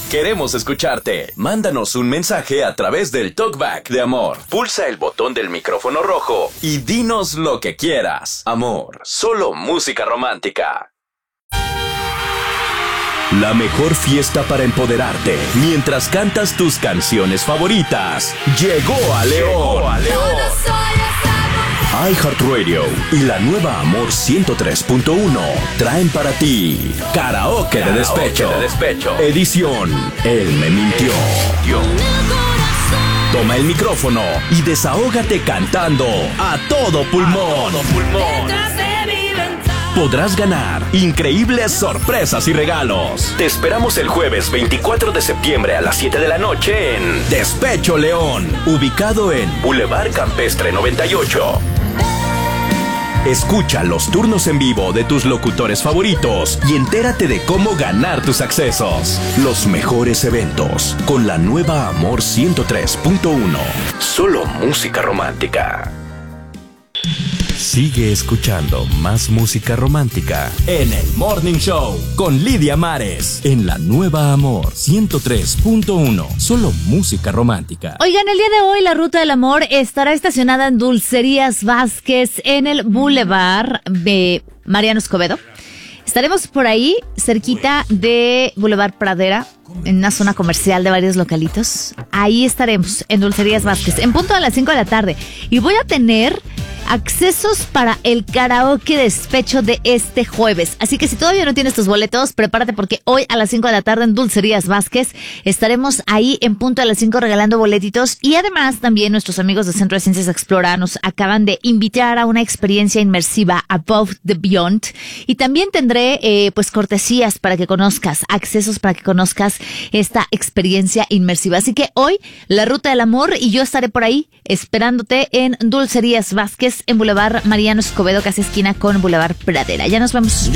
Queremos escucharte. Mándanos un mensaje a través del Talkback de Amor. Pulsa el botón del micrófono rojo y dinos lo que quieras. Amor, solo música romántica. La mejor fiesta para empoderarte mientras cantas tus canciones favoritas llegó a León. iHeartRadio y la nueva Amor 103.1 traen para ti Karaoke de Despecho. Edición Él me mintió. Toma el micrófono y desahógate cantando a todo pulmón. Podrás ganar increíbles sorpresas y regalos. Te esperamos el jueves 24 de septiembre a las 7 de la noche en Despecho León, ubicado en Boulevard Campestre 98. Escucha los turnos en vivo de tus locutores favoritos y entérate de cómo ganar tus accesos. Los mejores eventos con la nueva Amor 103.1. Solo música romántica. Sigue escuchando más música romántica en el Morning Show con Lidia Mares en la nueva Amor 103.1. Solo música romántica. Oigan, el día de hoy la Ruta del Amor estará estacionada en Dulcerías Vázquez en el Boulevard de Mariano Escobedo. Estaremos por ahí, cerquita de Boulevard Pradera, en una zona comercial de varios localitos. Ahí estaremos, en Dulcerías Vázquez, en punto a las 5 de la tarde. Y voy a tener accesos para el karaoke despecho de este jueves. Así que si todavía no tienes tus boletos, prepárate porque hoy a las 5 de la tarde en Dulcerías Vázquez estaremos ahí en punto a las 5 regalando boletitos. Y además también nuestros amigos del Centro de Ciencias Explora nos acaban de invitar a una experiencia inmersiva Above the Beyond. Y también tendré pues cortesías para que conozcas, accesos para que conozcas esta experiencia inmersiva. Así que hoy la Ruta del Amor y yo estaré por ahí esperándote en Dulcerías Vázquez en Boulevard Mariano Escobedo, casi esquina con Boulevard Pradera. Ya nos vamos.